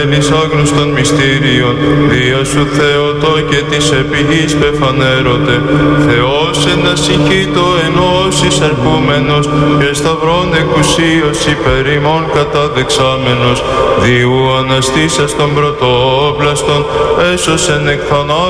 άγνωστων μυστήριων, δια σου Θεότο και της επιγής πεφανέρωτε. Θεός ένα συγχύτω ενώσεις αρκούμενος και σταυρών εκουσίως υπέρ ημών καταδεξάμενος, διού αναστήσας των πρωτόπλαστων, έσωσεν εκ θανάτου